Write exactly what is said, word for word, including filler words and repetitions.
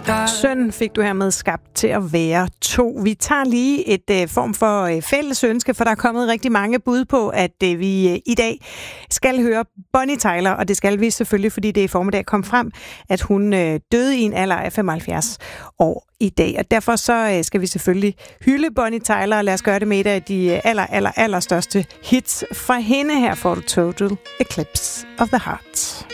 Søn fik du hermed skabt til at være to. Vi tager lige et uh, form for uh, fælles ønske, for der er kommet rigtig mange bud på, at uh, vi uh, i dag skal høre Bonnie Tyler, og det skal vi selvfølgelig, fordi det i formiddag kom frem, at hun uh, døde i en alder af femoghalvfjerds år i dag. Og derfor så uh, skal vi selvfølgelig hylde Bonnie Tyler, og lad os gøre det med et af de aller, aller, aller største hits fra hende. Her får du Total Eclipse of the Heart.